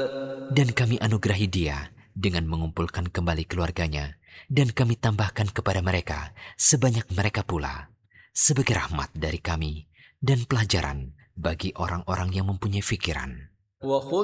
Dan kami anugerahi dia dengan mengumpulkan kembali keluarganya, dan kami tambahkan kepada mereka sebanyak mereka pula, sebagai rahmat dari kami dan pelajaran bagi orang-orang yang mempunyai fikiran.